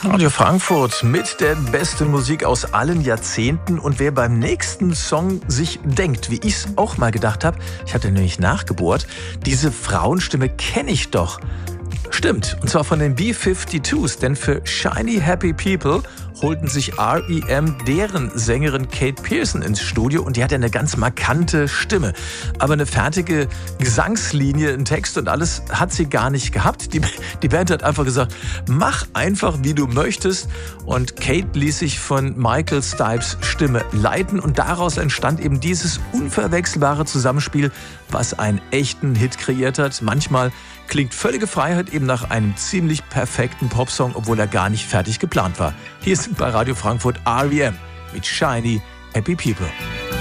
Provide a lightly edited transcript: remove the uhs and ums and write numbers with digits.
Radio Frankfurt mit der besten Musik aus allen Jahrzehnten. Und wer beim nächsten Song sich denkt, wie ich es auch mal gedacht habe, ich hatte nämlich nachgebohrt, diese Frauenstimme kenne ich doch. Stimmt, und zwar von den B-52s, denn für Shiny Happy People holten sich R.E.M. deren Sängerin Kate Pierson ins Studio und die hatte eine ganz markante Stimme. Aber eine fertige Gesangslinie, einen Text und alles hat sie gar nicht gehabt. Die Band hat einfach gesagt, mach einfach wie du möchtest, und Kate ließ sich von Michael Stipes Stimme leiten und daraus entstand eben dieses unverwechselbare Zusammenspiel, was einen echten Hit kreiert hat. Manchmal klingt völlige Freiheit eben nach einem ziemlich perfekten Popsong, obwohl er gar nicht fertig geplant war. Hier sind bei Radio Frankfurt R.E.M. mit Shiny Happy People.